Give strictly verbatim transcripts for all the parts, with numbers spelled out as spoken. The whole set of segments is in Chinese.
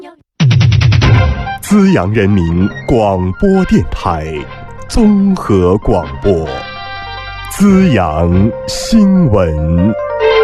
资阳人民广播电台综合广播，资阳新闻。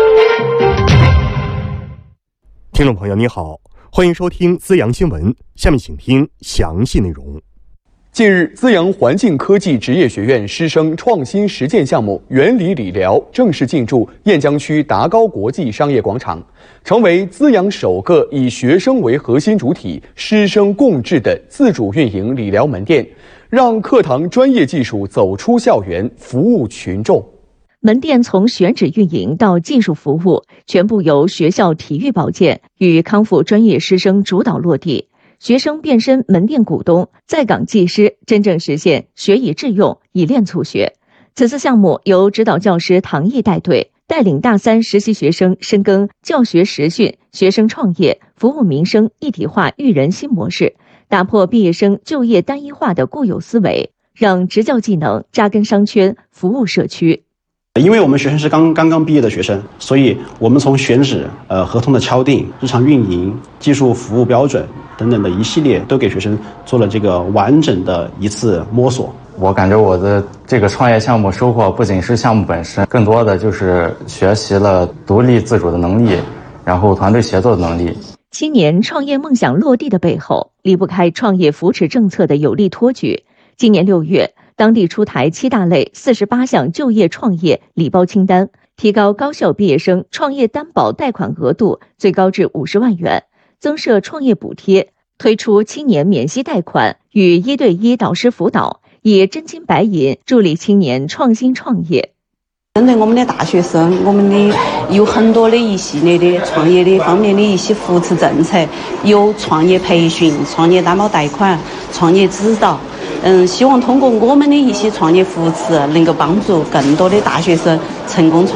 听众朋友你好，欢迎收听资阳新闻，下面请听详细内容。 近日，资阳环境科技职业学院师生创新实践项目原理理疗正式进驻雁江区达高国际商业广场，成为资阳首个以学生为核心主体、师生共治的自主运营理疗门店，让课堂专业技术走出校园，服务群众。 门店从选址运营到技术服务，全部由学校体育保健与康复专业师生主导落地。学生变身门店股东，在岗技师，真正实现学以致用，以练促学。此次项目由指导教师唐毅带队，带领大三实习学生深耕教学实训、学生创业、服务民生一体化育人新模式，打破毕业生就业单一化的固有思维，让执教技能扎根商圈，服务社区。 因为我们学生是刚刚刚毕业的学生，所以我们从选址、呃合同的敲定、日常运营、技术服务标准等等的一系列，都给学生做了这个完整的一次摸索。 我感觉我的这个创业项目收获不仅是项目本身，更多的就是学习了独立自主的能力，然后团队协作的能力。 七年创业梦想落地的背后，离不开创业扶持政策的有力托举。今年六月，当地出台七大类四十八项就业创业礼包清单，提高高校毕业生创业担保贷款额度最高至五十万元，增设创业补贴，推出七年免息贷款与一对一导师辅导，以真金白银助力青年创新创业。 针对我们的大学生，我们的有很多的一系列的创业的方面的一些扶持政策，有创业培训、创业担保贷款、创业指导。嗯，希望通过我们的一些创业扶持，能够帮助更多的大学生成功创业。